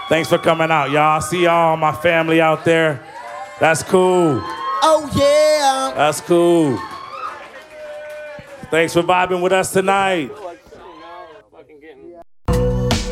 Thanks for coming out, y'all. I see y'all, my family out there. That's cool. Oh, yeah. That's cool. Thanks for vibing with us tonight.